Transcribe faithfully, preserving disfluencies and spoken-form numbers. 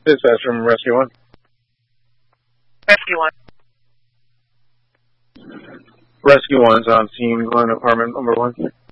Dispatch from Rescue One. Rescue One. Rescue One's on scene, going to apartment number one.